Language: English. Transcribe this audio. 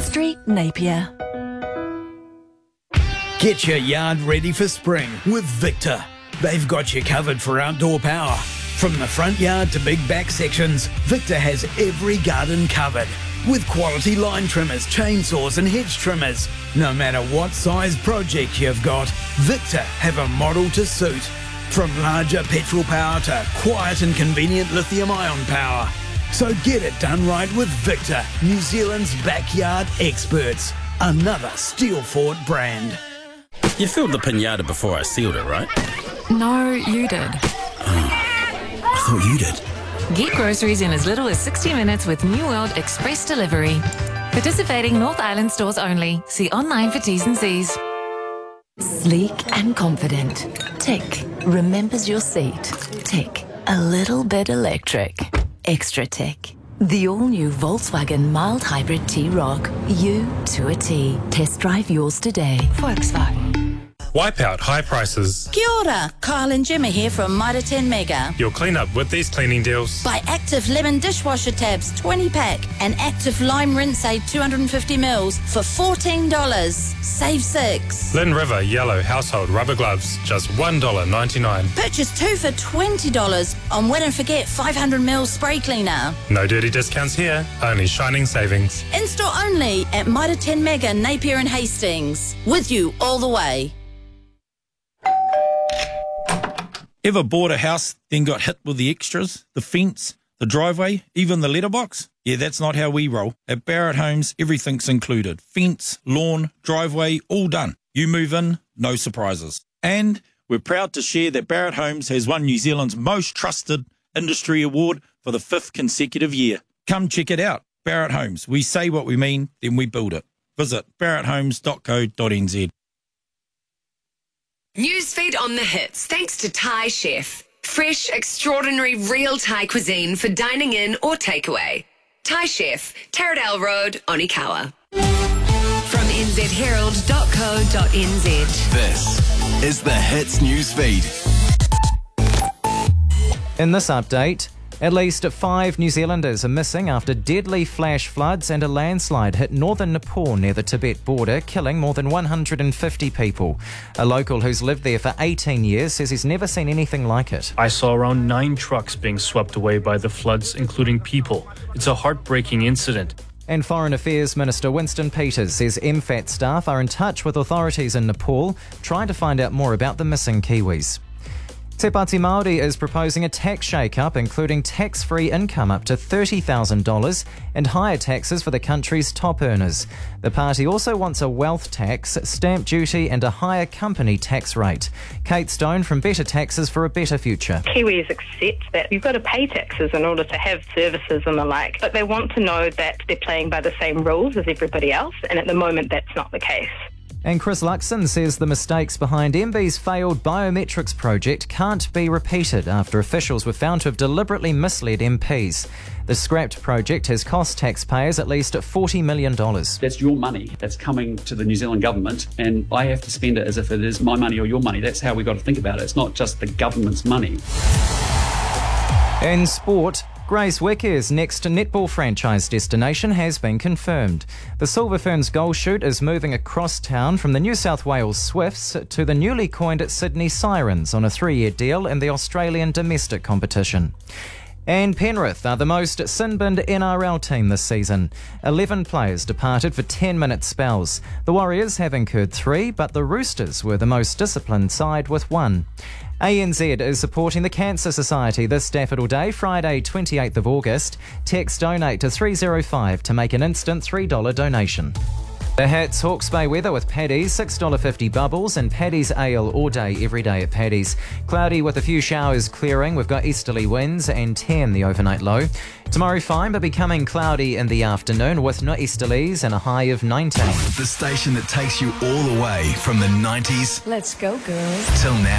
Street, Napier. Get your yard ready for spring with Victor. They've got you covered for outdoor power. From the front yard to big back sections, Victor has every garden covered. With quality line trimmers, chainsaws and hedge trimmers. No matter what size project you've got, Victor have a model to suit. From larger petrol power to quiet and convenient lithium-ion power. So get it done right with Victor, New Zealand's backyard experts. Another steel-fought brand. You filled the pinata before I sealed it, right? No, you did. I thought you did. Get groceries in as little as 60 minutes with New World Express Delivery. Participating North Island stores only. See online for T's and C's. Sleek and confident. Tick. Remembers your seat. Tick. A little bit electric. Extra tick. The all-new Volkswagen mild hybrid T-Roc. You to a T. Test drive yours today. Volkswagen. Wipeout high prices. Kia ora, Kyle and Gemma here from Mitre 10 Mega. You'll clean up with these cleaning deals. Buy Active Lemon dishwasher tabs 20 pack and Active Lime Rinse Aid 250 mils for $14. Save $6. Lynn River yellow household rubber gloves, just $1.99. Purchase 2 for $20 on Wet and Forget 500 mils spray cleaner. No dirty discounts here, only shining savings. In-store only at Mitre 10 Mega, Napier and Hastings. With you all the way. Ever bought a house, then got hit with the extras, the fence, the driveway, even the letterbox? Yeah, that's not how we roll. At Barrett Homes, everything's included. Fence, lawn, driveway, all done. You move in, no surprises. And we're proud to share that Barrett Homes has won New Zealand's most trusted industry award for the 5th consecutive year. Come check it out. Barrett Homes. We say what we mean, then we build it. Visit barretthomes.co.nz. Newsfeed on the hits, thanks to Thai Chef. Fresh, extraordinary, real Thai cuisine for dining in or takeaway. Thai Chef, Taradale Road, Onikawa. From nzherald.co.nz. This is the Hits Newsfeed. In this update, at least 5 New Zealanders are missing after deadly flash floods and a landslide hit northern Nepal near the Tibet border, killing more than 150 people. A local who's lived there for 18 years says he's never seen anything like it. I saw around 9 trucks being swept away by the floods, including people. It's a heartbreaking incident. And Foreign Affairs Minister Winston Peters says MFAT staff are in touch with authorities in Nepal, trying to find out more about the missing Kiwis. Te Pāti Māori is proposing a tax shake-up, including tax-free income up to $30,000 and higher taxes for the country's top earners. The party also wants a wealth tax, stamp duty and a higher company tax rate. Kate Stone from Better Taxes for a Better Future. Kiwis accept that you've got to pay taxes in order to have services and the like, but they want to know that they're playing by the same rules as everybody else, and at the moment that's not the case. And Chris Luxon says the mistakes behind MBIE's failed biometrics project can't be repeated after officials were found to have deliberately misled MPs. The scrapped project has cost taxpayers at least $40 million. That's your money that's coming to the New Zealand government, and I have to spend it as if it is my money or your money. That's how we've got to think about it. It's not just the government's money. In sport, Grace Wicker's next netball franchise destination has been confirmed. The Silver Ferns goal shoot is moving across town from the New South Wales Swifts to the newly coined Sydney Sirens on a 3-year deal in the Australian domestic competition. And Penrith are the most sin-binned NRL team this season. 11 players departed for 10-minute spells. The Warriors have incurred 3, but the Roosters were the most disciplined side with 1. ANZ is supporting the Cancer Society this Daffodil Day, Friday 28th of August. Text donate to 305 to make an instant $3 donation. The Hits Hawke's Bay weather with Paddy's, $6.50 bubbles and Paddy's Ale all day, every day at Paddy's. Cloudy with a few showers clearing. We've got easterly winds and 10 the overnight low. Tomorrow fine, but becoming cloudy in the afternoon with no easterlies and a high of 19. The station that takes you all the way from the 90s. Let's go, girls. Till now.